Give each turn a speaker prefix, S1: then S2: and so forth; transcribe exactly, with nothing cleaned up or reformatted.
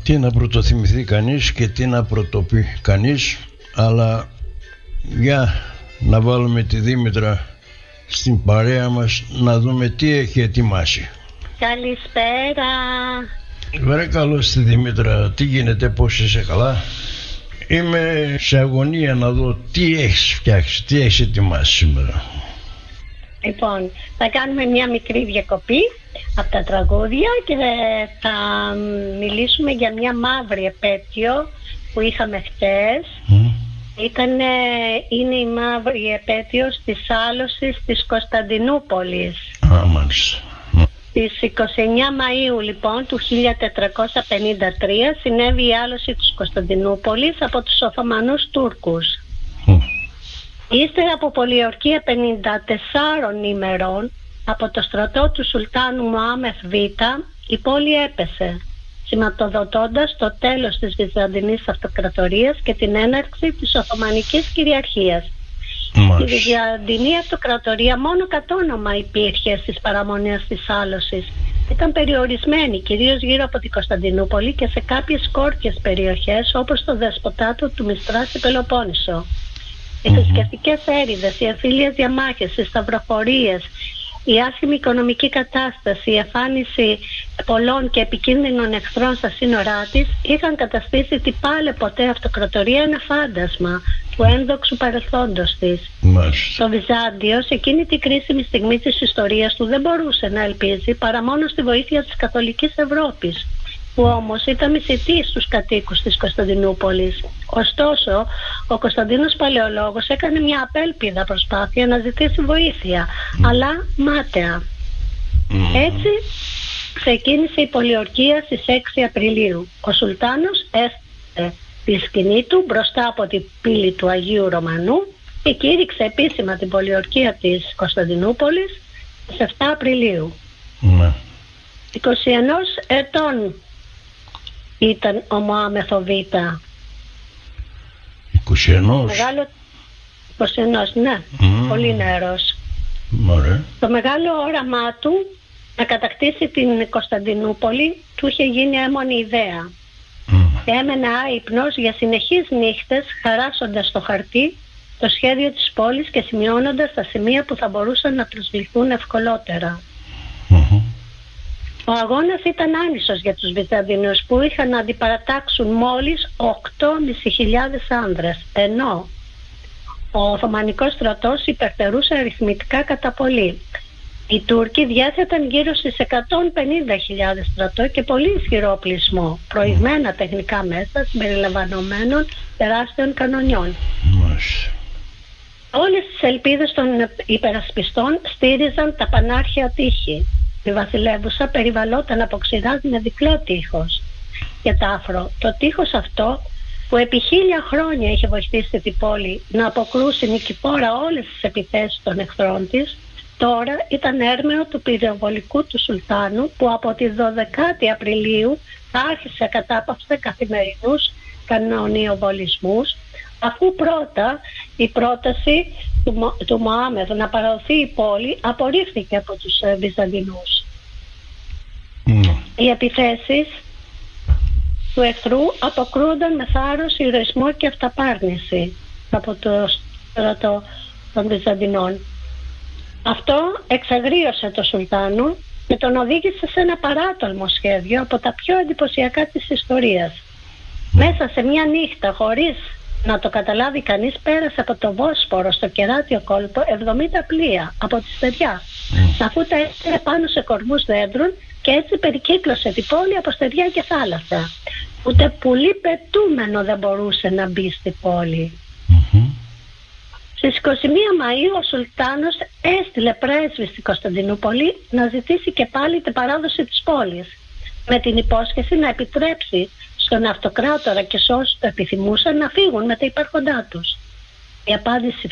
S1: Τι να πρωτοθυμηθεί κανείς και τι να πρωτοπεί κανείς, αλλά για να βάλουμε τη Δήμητρα στην παρέα μας να δούμε τι έχει ετοιμάσει.
S2: Καλησπέρα.
S1: Βρε καλώς τη Δήμητρα, τι γίνεται, πώς είσαι, καλά? Είμαι σε αγωνία να δω τι έχεις φτιάξει, τι έχεις ετοιμάσει σήμερα.
S2: Λοιπόν, θα κάνουμε μια μικρή διακοπή από τα τραγούδια και θα μιλήσουμε για μια μαύρη επέτειο που είχαμε χτες. Mm. Ήτανε, είναι η μαύρη επέτειος της άλωσης της Κωνσταντινούπολης.
S1: Α, μάλιστα.
S2: Στις είκοσι εννέα Μαΐου λοιπόν του χίλια τετρακόσια πενήντα τρία συνέβη η άλωση της Κωνσταντινούπολης από τους Οθωμανούς Τούρκους. Mm. Ύστερα από πολιορκία πενήντα τεσσάρων ημερών από το στρατό του Σουλτάνου Μωάμεθ Β, η πόλη έπεσε, σηματοδοτώντας το τέλος της Βυζαντινής Αυτοκρατορίας και την έναρξη της Οθωμανικής κυριαρχίας. Η Βυζαντινή Αυτοκρατορία μόνο κατ' όνομα υπήρχε στις παραμονές της άλωσης. Ήταν περιορισμένη κυρίως γύρω από την Κωνσταντινούπολη και σε κάποιες κόρπιες περιοχές όπως το δεσποτάτο του Μιστρά στη Πελοπόννησο. Οι θρησκευτικές έρηδες, οι εμφύλιες διαμάχες, οι σταυροφορίες, η άσχημη οικονομική κατάσταση, η εμφάνιση πολλών και επικίνδυνων εχθρών στα σύνορά της είχαν καταστήσει την πάλε ποτέ αυτοκρατορία ένα φάντασμα του ένδοξου παρελθόντος της.
S1: Μάλιστα.
S2: Το Βυζάντιο σε εκείνη την κρίσιμη στιγμή της ιστορίας του δεν μπορούσε να ελπίζει παρά μόνο στη βοήθεια της Καθολικής Ευρώπης, που όμως ήταν μισητή στους κατοίκους της Κωνσταντινούπολης. Ωστόσο, ο Κωνσταντίνος Παλαιολόγος έκανε μια απέλπιδα προσπάθεια να ζητήσει βοήθεια, mm. αλλά μάταια. Mm. Έτσι, ξεκίνησε η πολιορκία στις έξι Απριλίου. Ο Σουλτάνος έστειλε τη σκηνή του μπροστά από την πύλη του Αγίου Ρωμανού και κήρυξε επίσημα την πολιορκία της Κωνσταντινούπολης στις επτά Απριλίου.
S1: Mm.
S2: είκοσι ένα ετών ήταν ο Μωάμεθ Β.
S1: είκοσι ένα.
S2: Μεγάλο... είκοσι ένα, ναι. Mm. Πολύ νεαρός.
S1: Ωραία.
S2: Το μεγάλο όραμά του να κατακτήσει την Κωνσταντινούπολη του είχε γίνει έμμονη ιδέα. Mm. Και έμενε άυπνος για συνεχείς νύχτες, χαράσσοντας στο χαρτί το σχέδιο της πόλης και σημειώνοντας τα σημεία που θα μπορούσαν να προσβληθούν ευκολότερα. Mm-hmm. Ο αγώνας ήταν άνισος για τους Βυζαντινούς που είχαν να αντιπαρατάξουν μόλις οκτώ χιλιάδες πεντακόσιους άνδρες, ενώ ο Οθωμανικός στρατός υπερτερούσε αριθμητικά κατά πολύ. Οι Τούρκοι διέθεταν γύρω στις εκατόν πενήντα χιλιάδες στρατό και πολύ ισχυρό πλεισμό, προηγμένα τεχνικά μέσα συμπεριλαμβανομένων τεράστιων κανονιών.
S1: Μάλιστα.
S2: Όλες τις ελπίδες των υπερασπιστών στήριζαν τα πανάρχια τείχη. Η βασιλεύουσα περιβαλλόταν από ξηρά με διπλό τείχος και τάφρο. Το τείχος αυτό που επί χίλια χρόνια είχε βοηθήσει την πόλη να αποκρούσει νικηφόρα όλες τις επιθέσεις των εχθρών της, τώρα ήταν έρμεο του πυροβολικού του Σουλτάνου που από τη δωδεκάτη Απριλίου άρχισε κατάπαυσε καθημερινούς κανονιοβολισμούς, αφού πρώτα η πρόταση του, του Μωάμεθ να παραδοθεί η πόλη απορρίφθηκε από τους ε, Βυζαντινούς. Mm. Οι επιθέσεις του εχθρού αποκρούνταν με θάρρος, ηρωισμό και αυταπάρνηση από το στρατό των Βυζαντινών. Αυτό εξαγρίωσε το Σουλτάνο και τον οδήγησε σε ένα παράτολμο σχέδιο από τα πιο εντυπωσιακά της ιστορίας. Mm. Μέσα σε μια νύχτα, χωρίς να το καταλάβει κανείς, πέρασε από το Βόσπορο στο κεράτιο κόλπο εβδομήντα πλοία από τη στεριά, mm. αφού τα έφερε πάνω σε κορμούς δέντρων και έτσι περικύκλωσε την πόλη από στεριά και θάλασσα. Ούτε πουλί πετούμενο δεν μπορούσε να μπει στην πόλη. Mm-hmm. Στις είκοσι μία Μαΐου ο Σουλτάνος έστειλε πρέσβη στην Κωνσταντινούπολη να ζητήσει και πάλι την παράδοση της πόλης, με την υπόσχεση να επιτρέψει στον αυτοκράτορα και σε όσους το επιθυμούσαν να φύγουν με τα υπάρχοντά τους. Η απάντηση